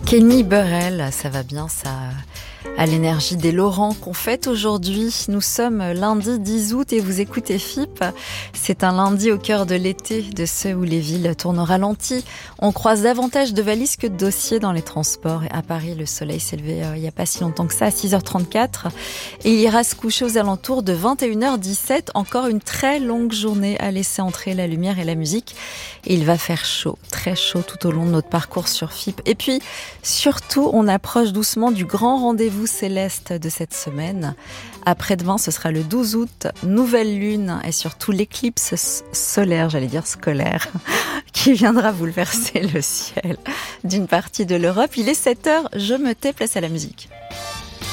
Kenny Burrell, ça va bien, ça à l'énergie des Laurents qu'on fête aujourd'hui. Nous sommes lundi 10 août et vous écoutez FIP. C'est un lundi au cœur de l'été, de ceux où les villes tournent au ralenti. On croise davantage de valises que de dossiers dans les transports. Et à Paris, le soleil s'est levé il n'y a pas si longtemps que ça, à 6h34. Et il ira se coucher aux alentours de 21h17. Encore une très longue journée à laisser entrer la lumière et la musique. Et il va faire chaud, très chaud tout au long de notre parcours sur FIP. Et puis, surtout, on approche doucement du grand rendez-vous céleste de cette semaine. Après-demain, ce sera le 12 août, nouvelle lune et surtout l'éclipse solaire, j'allais dire scolaire, qui viendra bouleverser le ciel d'une partie de l'Europe. Il est 7h, je me tais, place à la musique.